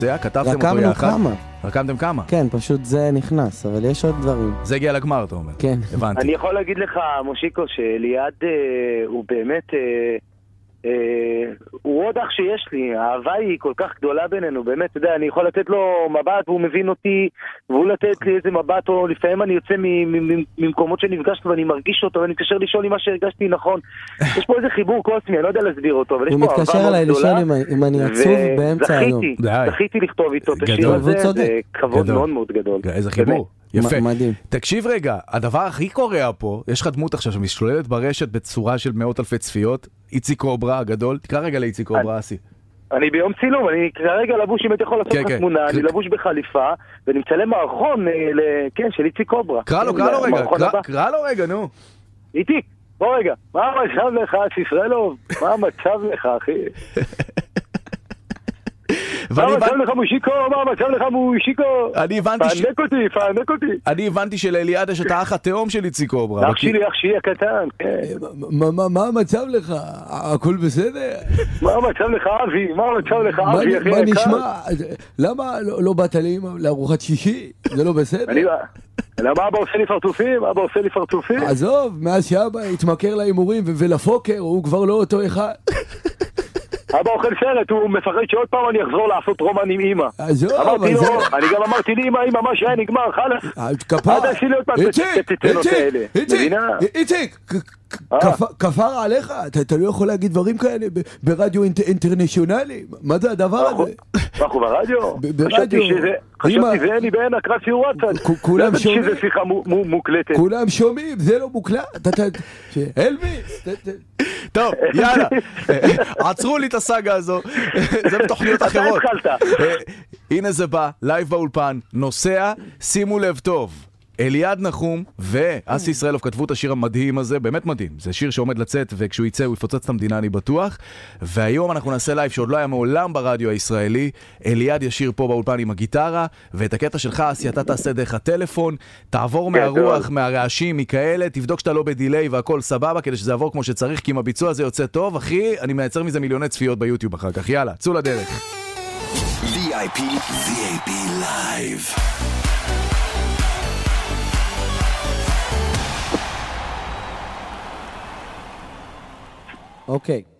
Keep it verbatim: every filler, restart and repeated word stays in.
זה היה, כתבתם אותו רקמנו יחד. כמה. רקמתם כמה? כן, פשוט זה נכנס, אבל יש עוד דברים. זה הגיע לגמר, אתה אומר. כן. הבנתי. אני יכול להגיד לך, מושיקו, שליד אה, הוא באמת... אה, אה, הוא עוד אח שיש לי, האהבה היא כל כך גדולה בינינו, באמת, אתה יודע, אני יכול לתת לו מבט והוא מבין אותי, והוא לתת לי איזה מבט, או לפעמים אני יוצא ממקומות שנפגשנו ואני מרגיש אותו, ואני מתקשר לשאול אם מה שהרגשתי נכון. יש פה איזה חיבור קוסמי, אני לא יודע להסביר אותו, אבל יש פה אהבה מאוד גדולה. הוא מתקשר אליי לשאול אם אני עצוב באמצע היום. זכיתי לכתוב איתו את השיר הזה, זה כבוד מאוד מאוד גדול. איזה חיבור. יפה. מדהים. תקשיב רגע, הדבר הכי קורע פה, יש לך דמות עכשיו שמשתוללת ברשת בצורה של מאות אלפי צפיות, איציק קוברה הגדול, תקרא רגע לאיציק קוברה, אסי. אני ביום צילום, אני כרגע לבוש, אם אתה יכול לעשות לך תמונה, אני לבוש בחליפה, ואני מצלם מערכון, כן, של איציק קוברה. קרא לו, קרא לו רגע, קרא לו רגע, נו. איציק, בוא רגע, מה המצב לך, ישראלוב? מה המצב לך, אחי? מה המצב לך מושיקו? מה המצב לך מושיקו? אני הבנתי ש... פענק אותי, פענק אותי. אני הבנתי שלאליעד יש את האח התאום של איציק קוברה. אח שלי, אח שלי הקטן, כן. מה המצב לך? הכל בסדר? מה המצב לך, אבי? מה המצב לך, אבי, אחי? מה נשמע? למה לא באת לי לארוחת שישי? זה לא בסדר? למה אבא עושה לי פרטופים? אבא עושה לי פרטופים? עזוב, מאז שאבא התמכר להימורים ולפוקר, הוא כבר לא אותו אחד. אבא אוכל סרט, הוא מפחד שעוד פעם אני אחזור לעשות רומן עם אמא. אמרתי לו, אני גם אמרתי לי אמא, אמא, מה שהיה נגמר, חלאס. כפר, עד עשילי עוד פעם את התצנות האלה. איציק, איציק, כפר עליך, אתה לא יכול להגיד דברים כאלה ברדיו אינטרנשיונלי, מה זה הדבר הזה? אנחנו ברדיו? ברדיו. חשבתי זה אני בעין הקרב של וואטסאפ. כולם שומעים. שזה שיחה מוקלטת. כולם שומעים, זה לא מוקלט. אלביס. טוב, יאללה. עצרו לי את הסאגה הזו. זה בתוכניות אחרות. אתה התחלת. הנה זה בא, לייב באולפן, נוסע, שימו לב טוב. אליעד נחום ואסי ישראלוב כתבו את השיר המדהים הזה, באמת מדהים. זה שיר שעומד לצאת, וכשהוא יצא הוא יפוצץ את המדינה, אני בטוח. והיום אנחנו נעשה לייב שעוד לא היה מעולם ברדיו הישראלי. אליעד ישיר פה באולפן עם הגיטרה, ואת הקטע שלך, אסי, אתה תעשה דרך הטלפון, תעבור מהרוח, מהרעשים, מכאלה, תבדוק שאתה לא בדיליי והכל סבבה, כדי שזה יעבור כמו שצריך, כי אם הביצוע הזה יוצא טוב, אחי, אני מייצר מזה מיליוני צפיות ביוטיוב אחר כך. יאללה, צאו לדרך. וי איי פי, וי איי פי Live. אוקיי.